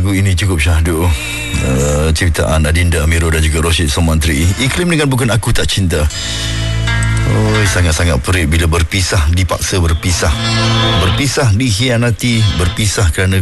Lagu ini cukup syahdu. Ciptaan Adinda Amiro dan juga Rosyid Somantri. Iklim dengan Bukan Aku Tak Cinta. Sangat-sangat perit bila berpisah, dipaksa berpisah. Berpisah dikhianati, berpisah kerana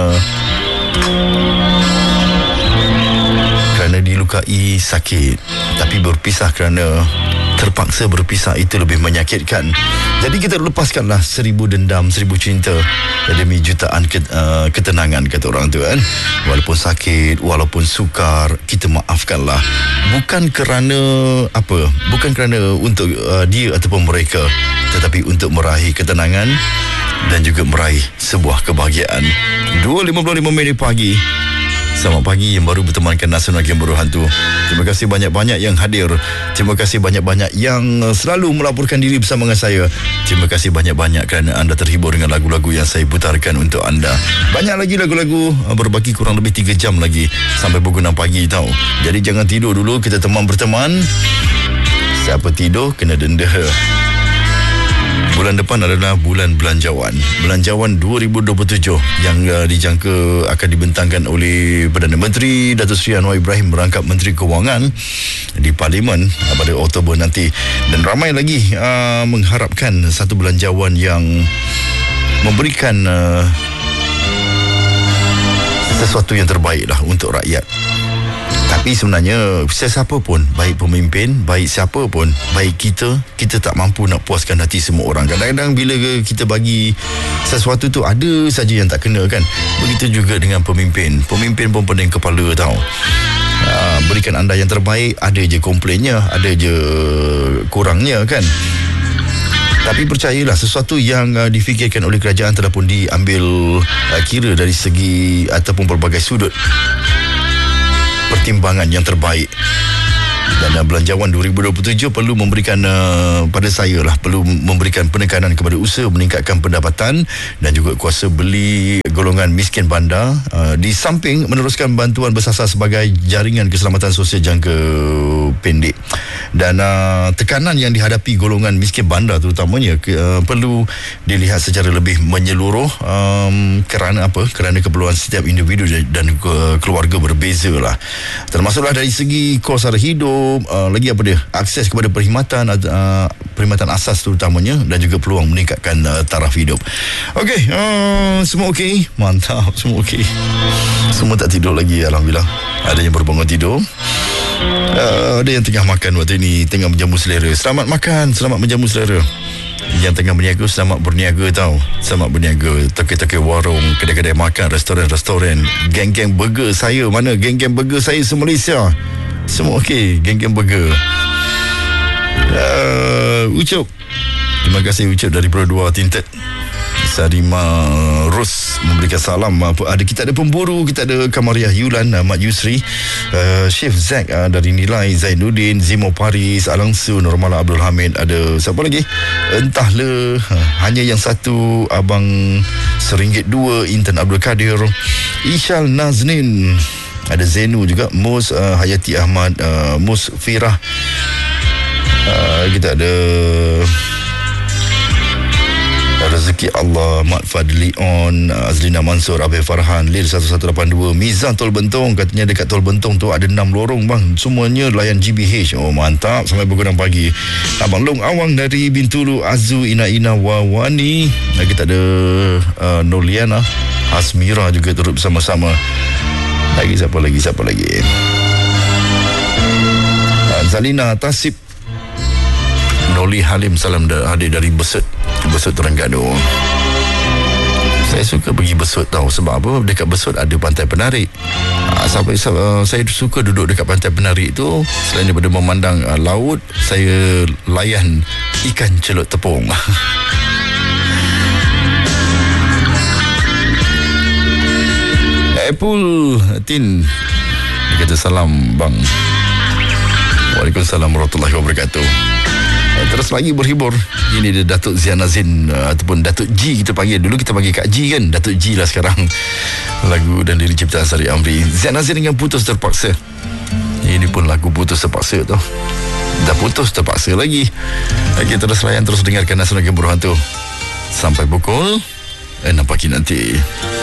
dilukai, sakit. Tapi berpisah kerana terpaksa berpisah, itu lebih menyakitkan. Jadi kita lepaskanlah 1000 dendam, 1000 cinta demi jutaan ketenangan, kata orang tu kan. Walaupun sakit, walaupun sukar, kita maafkanlah. Bukan kerana apa, bukan kerana untuk dia ataupun mereka, tetapi untuk meraih ketenangan dan juga meraih sebuah kebahagiaan. 2.55 minit pagi. Selamat pagi yang baru bertemankan Nasional Game Berhantu. Terima kasih banyak-banyak yang hadir. Terima kasih banyak-banyak yang selalu melaporkan diri bersama dengan saya. Terima kasih banyak-banyak kerana anda terhibur dengan lagu-lagu yang saya putarkan untuk anda. Banyak lagi lagu-lagu, berbaki kurang lebih 3 jam lagi sampai pukul 6 pagi tau. Jadi jangan tidur dulu, kita teman berteman. Siapa tidur kena denda. Bulan depan adalah bulan belanjawan. Belanjawan 2027 yang dijangka akan dibentangkan oleh Perdana Menteri Datuk Seri Anwar Ibrahim merangkap Menteri Kewangan di Parlimen pada Oktober nanti. Dan ramai lagi mengharapkan satu belanjawan yang memberikan sesuatu yang terbaik lah untuk rakyat. Tapi sebenarnya sesiapa pun, baik pemimpin, baik siapa pun, baik kita tak mampu nak puaskan hati semua orang. Kadang-kadang bila kita bagi sesuatu tu, ada saja yang tak kena kan. Begitu juga dengan pemimpin. Pemimpin pun pening kepala tau. Berikan anda yang terbaik, ada je komplainnya, ada je kurangnya kan. Tapi percayalah, sesuatu yang difikirkan oleh kerajaan telah pun diambil kira dari segi ataupun pelbagai sudut pertimbangan yang terbaik. Dan belanjawan 2027 perlu memberikan pada saya lah, perlu memberikan penekanan kepada usaha meningkatkan pendapatan dan juga kuasa beli golongan miskin bandar, di samping meneruskan bantuan bersasar sebagai jaringan keselamatan sosial jangka pendek. Dan tekanan yang dihadapi golongan miskin bandar terutamanya perlu dilihat secara lebih menyeluruh. Kerana apa? Kerana keperluan setiap individu dan keluarga berbeza lah. Termasuklah dari segi kos sara hidup, lagi apa dia, akses kepada perkhidmatan asas terutamanya, dan juga peluang meningkatkan taraf hidup. Okey, semua okey? Mantap, semua okey. Semua tak tidur lagi, alhamdulillah. Ada yang baru bangun tidur. Ada yang tengah makan waktu ini, tengah menjamu selera. Selamat makan, selamat menjamu selera. Yang tengah berniaga, selamat berniaga tau. Selamat berniaga. Toke-toke warung, kedai-kedai makan, restoran-restoran, geng-geng burger saya. Mana geng-geng burger saya se-Malaysia? Semua okey, geng-geng burger. Ucup, terima kasih Ucup dari Pro 2 Tinted. Sarima Rus memberikan salam. Kita ada pemburu, kita ada Kamariah Yulan, Mat Yusri, Chef Zack dari Nilai, Zainuddin, Zimo Paris, Alangsu, Nurmala Abdul Hamid. Ada siapa lagi? Entahlah, hanya yang satu, Abang RM1.2, Intan Abdul Kadir, Ishal Naznin, ada Zenu juga, Mus Hayati Ahmad, Mus Firah, kita ada Rezeki Allah, Mat Fadli On, Azlina Mansur, Abel Farhan, Lil 1182, Mizan Tol Bentong. Katanya dekat Tol Bentong tu ada 6 lorong bang, semuanya layan GBH. Oh mantap, sampai pukul 6 pagi. Abang Long Awang dari Bintulu, Azu, Ina Wawani. Kita ada Noliana Hasmira juga turut bersama-sama. Siapa lagi? Zalina Tasib, Noli Halim, salam hadir dari Besut Terengganu. Saya suka pergi Besut tau. Sebab apa? Dekat Besut ada pantai penarik. Saya suka duduk dekat pantai penarik tu. Selain daripada memandang laut, saya layan ikan celup tepung. Apple Tin, dia kata salam bang. Waalaikumsalam warahmatullahi wabarakatuh. Terus lagi berhibur. Ini dia Datuk Zianazin, ataupun Datuk G kita panggil. Dulu kita panggil Kak G kan, Datuk G lah sekarang. Lagu dan diri ciptaan Sari Amri. Zianazin dengan Putus Terpaksa. Ini pun lagu Putus Terpaksa tu. Dah putus terpaksa lagi. Okey, terus layan, terus dengarkan Nasional Game Berhantu sampai pukul 6 pagi nanti.